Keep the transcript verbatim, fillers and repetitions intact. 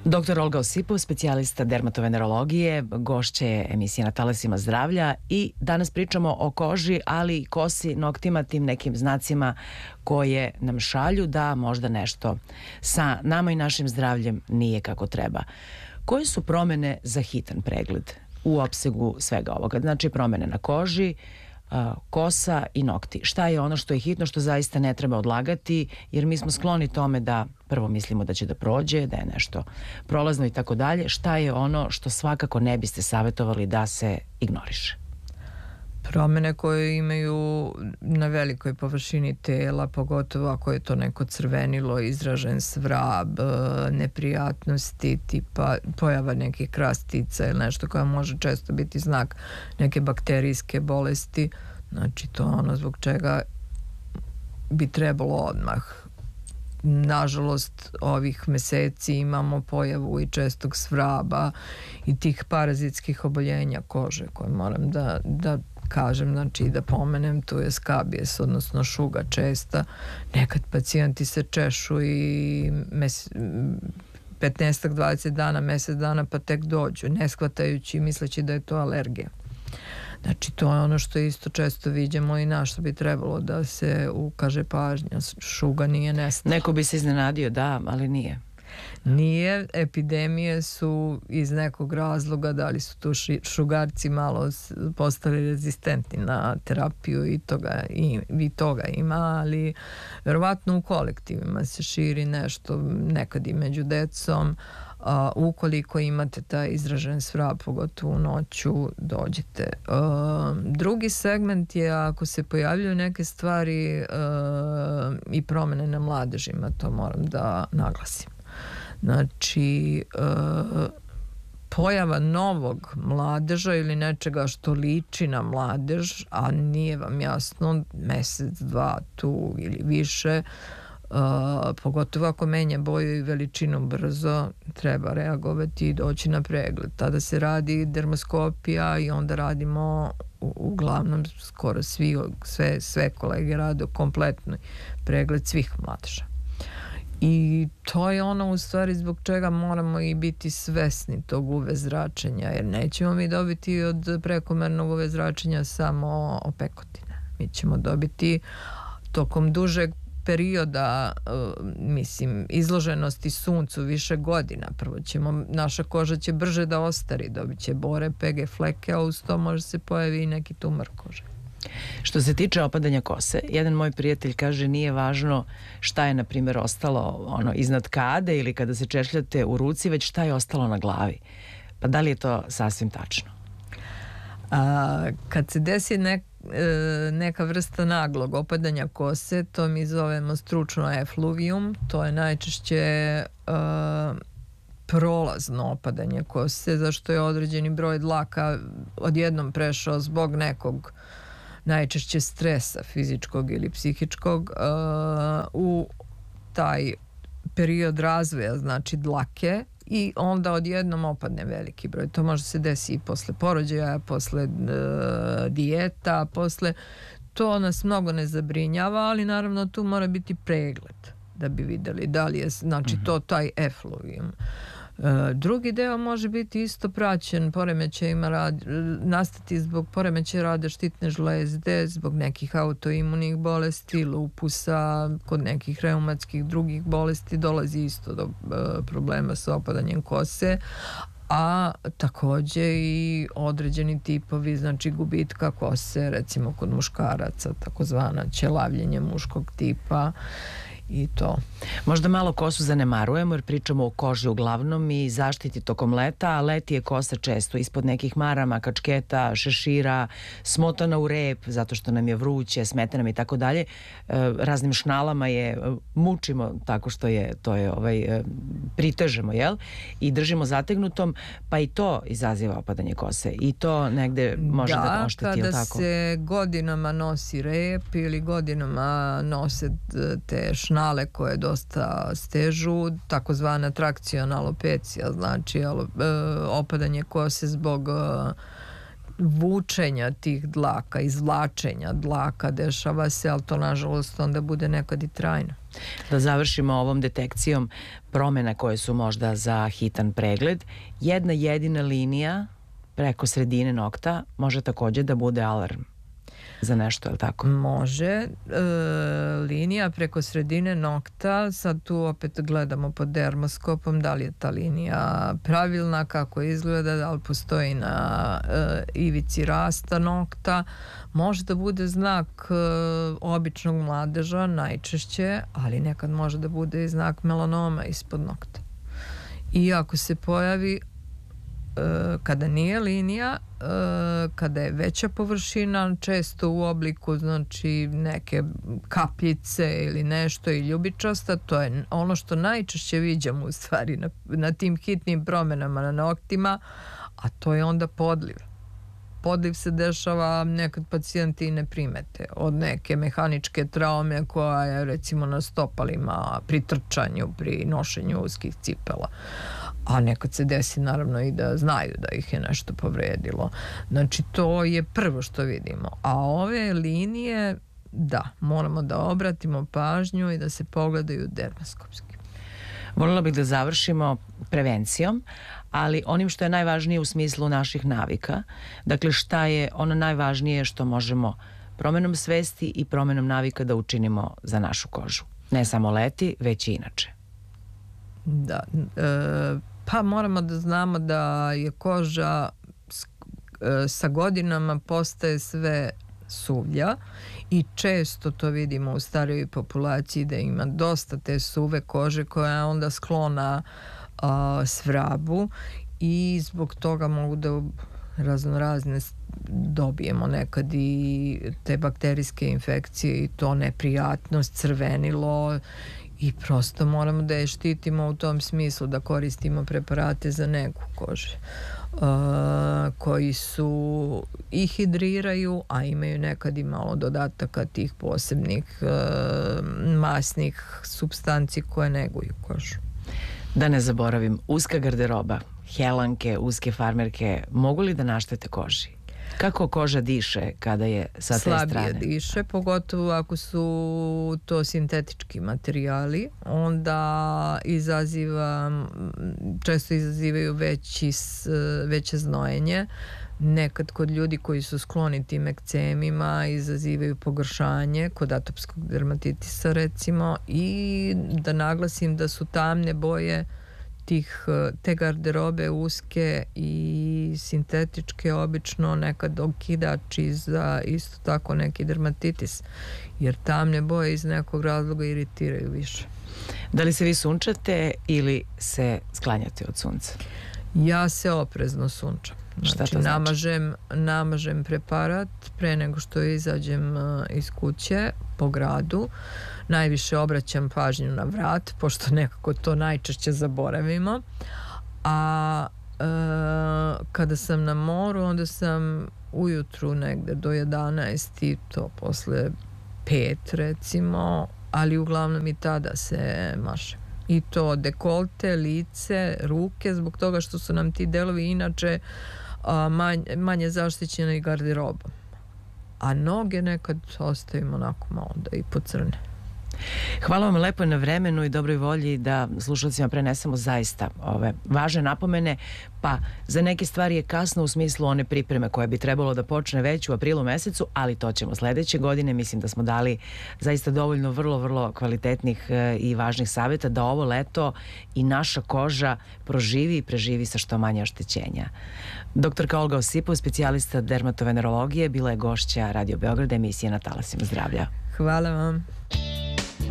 doktor Olga Osipov, specijalista dermatovenerologije, gošća je emisije Na talasima zdravlja i danas pričamo o koži, ali i kosi, noktima, tim nekim znacima koje nam šalju da možda nešto sa nama i našim zdravljem nije kako treba. Koje su promene za hitan pregled u opsegu svega ovoga? Znači promene na koži, kosa i nokti. Šta je ono što je hitno, što zaista ne treba odlagati, jer mi smo skloni tome da prvo mislimo da će da prođe, da je nešto prolazno i tako dalje. Šta je ono što svakako ne biste savjetovali da se ignoriše? Promene koje imaju na velikoj površini tela, pogotovo ako je to neko crvenilo, izražen svrab, neprijatnosti, tipa pojava nekih krastica ili nešto koja može često biti znak neke bakterijske bolesti. Znači to je ono zbog čega bi trebalo odmah. Nažalost, ovih meseci imamo pojavu i čestog svraba i tih parazitskih oboljenja kože koje moram da, da kažem, znači da pomenem, tu je skabijes, odnosno šuga česta. Nekad pacijenti se češu i mes, petnaest do dvadeset dana, mesec dana pa tek dođu, ne shvatajući i misleći da je to alergija. Znači to je ono što isto često viđamo i na što bi trebalo da se ukaže pažnja. Šuga nije nestala. Neko bi se iznenadio, da, ali nije. Nije, epidemije su iz nekog razloga, da li su tu šugarci malo postali rezistentni na terapiju i toga, i, i toga ima, ali verovatno u kolektivima se širi nešto, nekad i među decom. A, ukoliko imate taj izražen svrab, pogotovo noću, dođite. A, drugi segment je ako se pojavljaju neke stvari a, i promene na mladežima, to moram da naglasim. Znači, uh, pojava novog mladeža ili nečega što liči na mladež, a nije vam jasno mesec, dva tu ili više, uh, pogotovo ako menja boju i veličinu brzo, treba reagovati i doći na pregled. Tada se radi dermoskopija i onda radimo u, uglavnom skoro svi, sve, sve kolege rade kompletni pregled svih mladeža. I to je ono u stvari zbog čega moramo i biti svesni tog U V zračenja, jer nećemo mi dobiti od prekomernog U V zračenja samo opekotine. Mi ćemo dobiti tokom dužeg perioda, mislim, izloženosti suncu više godina. Prvo ćemo, naša koža će brže da ostari, dobit će bore, pege, fleke, a uz to može se pojavi i neki tumor kože. Što se tiče opadanja kose, jedan moj prijatelj kaže nije važno šta je na primjer ostalo ono iznad kade ili kada se češljate u ruci, već šta je ostalo na glavi. Pa da li je to sasvim tačno? A, kad se desi nek, e, neka vrsta naglog opadanja kose, to mi zovemo stručno efluvijum, to je najčešće e, prolazno opadanje kose, zašto je određeni broj dlaka odjednom prešao zbog nekog najčešće stresa fizičkog ili psihičkog uh, u taj period razvoja, znači dlake, i onda odjednom opadne veliki broj. To može se desiti i posle porođaja, posle uh, dijeta, posle. To nas mnogo ne zabrinjava, ali naravno tu mora biti pregled da bi videli da li je, znači mm-hmm. to taj efluvijum. Drugi deo može biti isto praćen poremećajima rad, nastati zbog poremećaja rada štitne žlezde, zbog nekih autoimunih bolesti, lupusa, kod nekih reumatskih drugih bolesti dolazi isto do e, problema sa opadanjem kose, a takođe i određeni tipovi, znači gubitka kose, recimo kod muškaraca, takozvana ćelavljenje muškog tipa i to. Možda malo kosu zanemarujemo jer pričamo o koži uglavnom i zaštiti tokom leta, a leti je kosa često ispod nekih marama, kačketa, šešira, smotana u rep zato što nam je vruće, smeta nam i tako dalje. Raznim šnalama je mučimo tako što je to je ovaj pritežemo, jel? I držimo zategnutom, pa i to izaziva opadanje kose i to negde može da, da ošteti, kada tako? Se godinama nosi rep ili godinama nose te šnale koje dosta stežu, takozvana trakciona alopecija, znači alo, e, opadanje kose zbog e, vučenja tih dlaka, izvlačenja dlaka dešava se, ali to nažalost onda bude nekad i trajno. Da završimo ovom detekcijom promjena koje su možda za hitan pregled. Jedna jedina linija preko sredine nokta može također da bude alarm za nešto, je li tako? Može. E, linija preko sredine nokta, sad tu opet gledamo pod dermoskopom da li je ta linija pravilna, kako izgleda, da li postoji na e, ivici rasta nokta. Može da bude znak e, običnog mladeža, najčešće, ali nekad može da bude i znak melanoma ispod nokta. I ako se pojavi kada nije linija, kada je veća površina, često u obliku znači neke kapljice ili nešto i ljubičasta, to je ono što najčešće viđamo u stvari na, na tim hitnim promjenama na noktima, a to je onda podliv. Podliv se dešava, nekad pacijenti i ne primete, od neke mehaničke traume koja je recimo na stopalima, pri trčanju, pri nošenju uskih cipela. A nekad se desi naravno i da znaju da ih je nešto povredilo. Znači to je prvo što vidimo. A ove linije, da, moramo da obratimo pažnju i da se pogledaju dermoskopski. Voljela bih da završimo prevencijom, ali onim što je najvažnije u smislu naših navika. Dakle, šta je ono najvažnije što možemo promjenom svesti i promjenom navika da učinimo za našu kožu? Ne samo leti, već i inače. Da, e, pa moramo da znamo da je koža sa godinama postaje sve suvlja i često to vidimo u starijoj populaciji da ima dosta te suve kože koja je onda sklona a, svrabu i zbog toga mogu da razno razne dobijemo nekad i te bakterijske infekcije i to neprijatnost, crvenilo i prosto moramo da je štitimo u tom smislu, da koristimo preparate za negu kože uh, koji su i hidriraju, a imaju nekad i malo dodataka tih posebnih uh, masnih supstanci koje neguju kožu. Da ne zaboravim, uska garderoba, helanke, uske farmerke mogu li da naštete koži? Kako koža diše kada je sa te strane? Slabije diše, pogotovo ako su to sintetički materijali, onda izaziva, često izazivaju veći, veće znojenje. Nekad kod ljudi koji su skloni tim ekcemima izazivaju pogoršanje, kod atopskog dermatitisa recimo, i da naglasim da su tamne boje tih, te garderobe uske i sintetičke obično nekad okidači za isto tako neki dermatitis, jer tamne boje iz nekog razloga iritiraju više. Da li se vi sunčate ili se sklanjate od sunca? Ja se oprezno sunčam. Znači, Šta to znači? Namažem, namažem preparat pre nego što izađem iz kuće po gradu. Najviše obraćam pažnju na vrat, pošto nekako to najčešće zaboravimo. A e, kada sam na moru, onda sam ujutru negde do jedanaest i to posle pet recimo, ali uglavnom i tada se mašem. I to dekolte, lice, ruke, zbog toga što su nam ti delovi inače a, manje, manje zaštićeni garderobom. A noge nekad ostavimo onako malo da i pocrne. Hvala vam lepo na vremenu i dobroj volji da slušalcima prenesemo zaista ove važne napomene, pa za neke stvari je kasno u smislu one pripreme koje bi trebalo da počne već u aprilu mesecu, ali to ćemo sledeće godine. Mislim da smo dali zaista dovoljno vrlo, vrlo kvalitetnih i važnih savjeta da ovo leto i naša koža proživi i preživi sa što manje oštećenja. Doktorka Olga Osipov, specijalista dermatovenerologije, bila je gošća Radio Beograda, emisije Na talasima zdravlja. Hvala vam.